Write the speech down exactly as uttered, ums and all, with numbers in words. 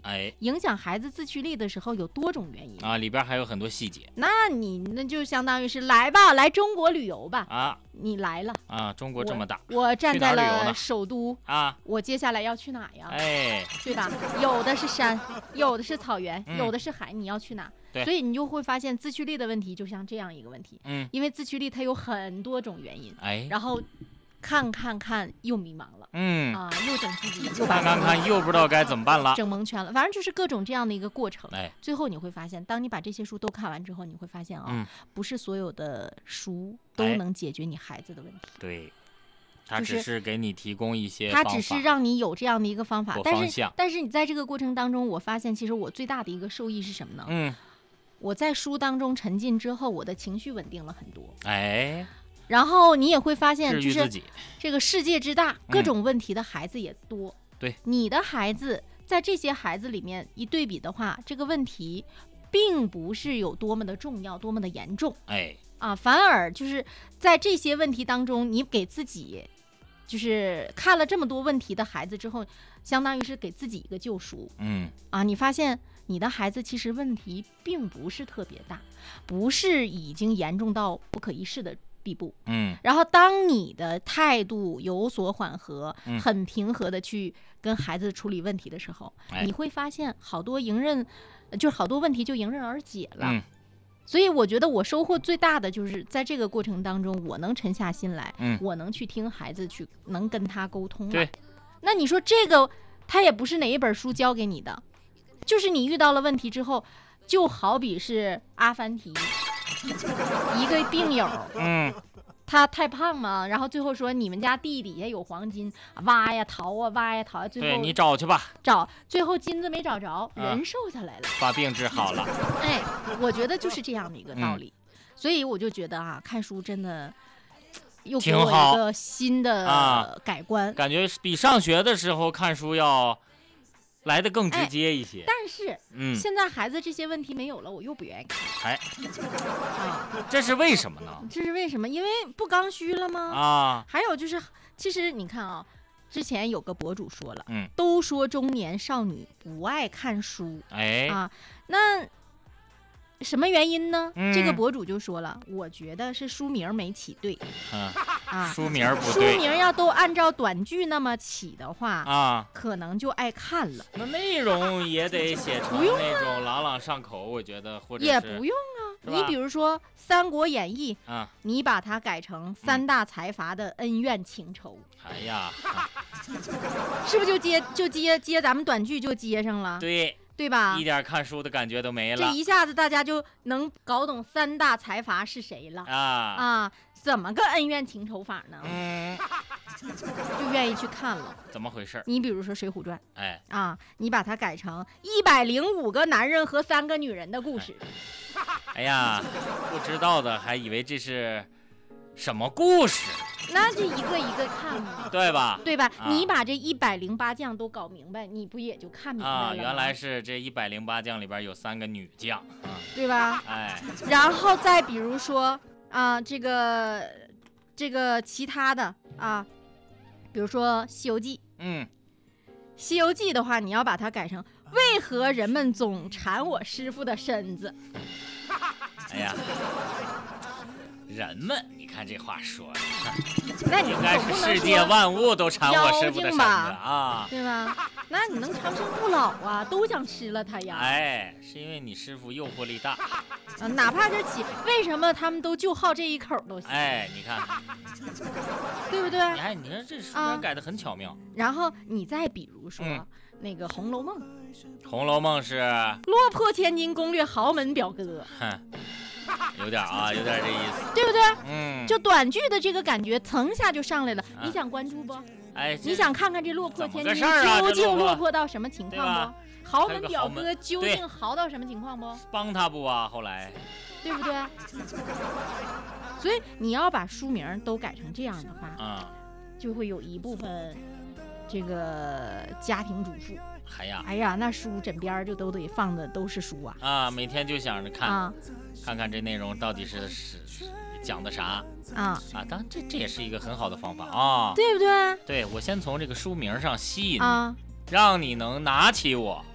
哎， 影响孩子自驱力的时候有多种原因啊，里边还有很多细节。 那你那就相当于是来吧，来中国旅游吧啊， 你来了啊，中国这么大， 我, 我站在了呢首都啊， 我接下来要去哪呀？ 哎， 对吧？有的是山，有的是草原， 嗯、 有的是海，你要去哪？ 对， 所以你就会发现自驱力的问题就像这样一个问题。 嗯， 因为自驱力它有很多种原因， 哎， 然后看看看又迷茫了， 嗯啊，又整自己，又把看看看又不知道该怎么办了， 整蒙圈了。反正就是各种这样的一个过程。 哎， 最后你会发现，当你把这些书都看完之后，你会发现啊、哦嗯， 不是所有的书都能解决你孩子的问题。 哎、对。他只是给你提供一些方法，他只是让你有这样的一个方法，但是但是你在这个过程当中，我发现其实我最大的一个受益是什么呢？ 嗯， 我在书当中沉浸之后，我的情绪稳定了很多。 哎， 然后你也会发现， 就是这个世界之大， 嗯、 各种问题的孩子也多。 对， 你的孩子在这些孩子里面一对比的话，这个问题并不是有多么的重要，多么的严重。 哎， 啊，反而就是在这些问题当中，你给自己。就是看了这么多问题的孩子之后，相当于是给自己一个救赎。 嗯， 啊，你发现你的孩子其实问题并不是特别大，不是已经严重到不可一世的地步。 嗯， 然后当你的态度有所缓和， 嗯、 很平和的去跟孩子处理问题的时候， 哎、 你会发现好多迎刃，就是好多问题就迎刃而解了。 嗯， 所以我觉得我收获最大的就是在这个过程当中，我能沉下心来， 嗯， 我能去听孩子，去能跟他沟通。 对， 那你说这个他也不是哪一本书教给你的，就是你遇到了问题之后，就好比是阿凡提一个病友， 嗯。 他太胖嘛，然后最后说你们家地底下有黄金，挖呀淘啊挖呀淘，最后对你找去吧， 找最后金子没找着， 啊、 人瘦下来了， 把病治好了。 哎，我觉得就是这样的一个道理，嗯、所以我就觉得啊，看书真的又给我一个新的改观， 啊、感觉比上学的时候看书要来得更直接一些。 哎、但是， 嗯， 现在孩子这些问题没有了，我又不愿意看。 哎， 啊， 这是为什么呢？ 这是为什么？因为不刚需了吗？ 啊， 还有就是，其实你看啊，之前有个博主说了， 嗯， 都说中年少女不爱看书， 哎， 啊，那什么原因呢？ 嗯、 这个博主就说了，我觉得是书名没起对。 嗯、 啊， 书名不对， 书名要都按照短剧那么起的话啊， 可能就爱看了。 那内容也得写成那种朗朗上口，我觉得，或者也不用啊。你比如说《三国演义》 啊， 你把它改成三大财阀的恩怨情仇， 嗯、哎呀，啊、 是不是就接就接接咱们短剧就接上了？ 对。 对吧？ 一点看书的感觉都没了， 这一下子大家就能搞懂三大财阀是谁了啊啊！怎么个恩怨情仇法呢？ 嗯， 就愿意去看了。 怎么回事？ 你比如说《水浒传》， 哎啊，你把它改成一百零五个男人和三个女人的故事。 哎，哎呀，不知道的还以为这是什么故事。 那就一个一个看嘛， 对吧？ 对吧？ 啊、 你把这一百零八将都搞明白，你不也就看明白了吗？ 啊，原来是这一百零八将里边有三个女将，啊、 对吧？ 哎， 然后再比如说啊，这个这个其他的啊，比如说《西游记》， 嗯，《 西游记》的话，你要把它改成为何人们总馋我师傅的身子？ 哎呀。人们，你看这话说的， 那你应该是世界万物都馋我师傅的身子啊， 对吧？那你能长生不老啊，都想吃了它呀。 哎，是因为你师傅诱惑力大， 啊，哪怕是起，为什么他们都就好这一口都行？ 哎，你看， 对不对？ 你看，你看这书名改得很巧妙。 啊、然后你再比如说、 嗯、 那个《红楼梦》， 《红楼梦》是落魄千金攻略豪门表哥。 哼。有点啊，有点这意思， 对不对？ 嗯， 就短剧的这个感觉，层下就上来了。啊、你想关注不？ 哎， 你想看看这落魄千金、 啊、 究竟落魄到什么情况不？豪门表哥门究竟豪到什么情况不？ 帮他不啊？后来， 对不对？所以你要把书名都改成这样的话， 啊、 嗯，就会有一部分这个家庭主妇。 哎呀， 哎呀，那书枕边就都得放的都是书啊！ 啊，每天就想着看， 啊、 看看这内容到底是是讲的啥啊啊！当然这这也是一个很好的方法啊， 对不对？ 对，我先从这个书名上吸引你， 啊， 让你能拿起我，